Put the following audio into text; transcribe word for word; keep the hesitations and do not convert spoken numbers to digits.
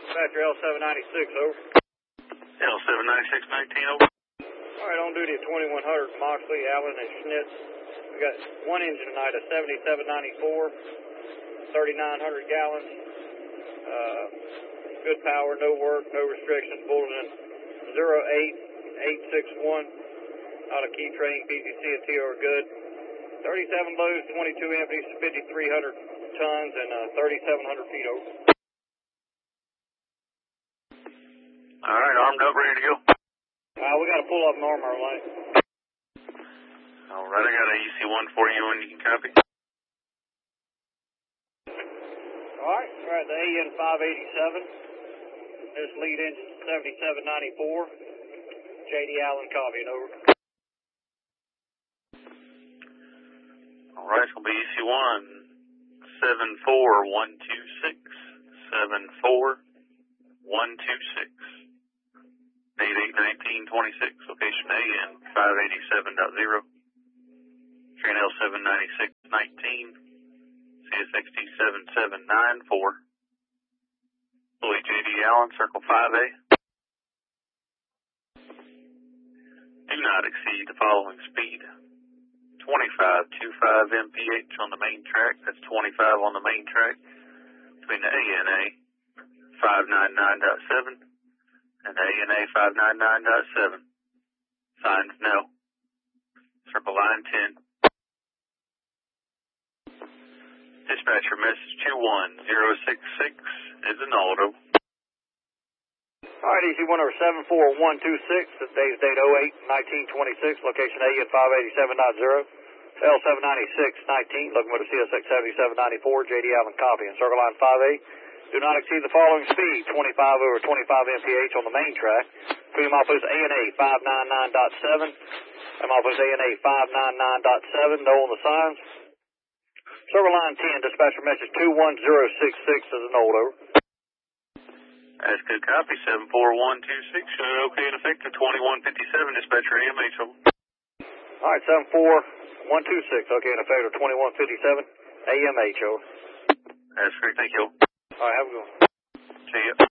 Dispatcher L seven ninety-six, over. L seven ninety-six nineteen, over. All right, on duty at twenty-one hundred, Moxley, Allen, and Schnitz. We got one engine tonight, a seventy-seven ninety-four, thirty-nine hundred gallons. Uh, good power, no work, no restrictions. Bulletin zero eight eight six one. Out of Key Train, B G C and T O are good. thirty-seven loads, twenty-two empties, fifty-three hundred tons, and uh, thirty-seven hundred feet over. All right, armed up, ready to go. Uh, we got to pull up an armor light. All right, I got a E C one for you when you can copy. All right, we're at the A N five eighty-seven. This lead engine seventy-seven ninety-four. J D Allen copying, over. All right, it's going to be E C one, seven four one two six, seven four one two six, eight eight nineteen twenty-six, location A N five eighty-seven point zero, train L seven ninety-six nineteen, C S X T seven seven nine four, Louis J D Allen, circle five A. Do not exceed the following speed. twenty-five point two five M P H on the main track. That's twenty-five on the main track between the A N A five ninety-nine point seven and the A N A five ninety-nine point seven. Signs no. Circle line ten. Dispatcher message two one zero six six is annulled. All right, E C one over seven four one two six, today's date oh eight nineteen twenty-six, location A N five eighty-seven point zero, L seven ninety-six nineteen, locomotive C S X seventy-seven ninety-four, J D Allen copying, circle line five A. Do not exceed the following speed, twenty-five over twenty-five M P H on the main track. Freedom Office A N A five ninety-nine point seven, M Office A N A five ninety-nine point seven, no on the signs. Circle line ten, dispatcher message two one zero six six is annulled, over. That's good copy, seven four one two six, uh, okay in effect to twenty-one fifty-seven, dispatcher A M H, over. All right, seven four one two six, okay in effect to twenty-one fifty-seven, A M H, over. That's great, thank you. All right, have a good one. See ya.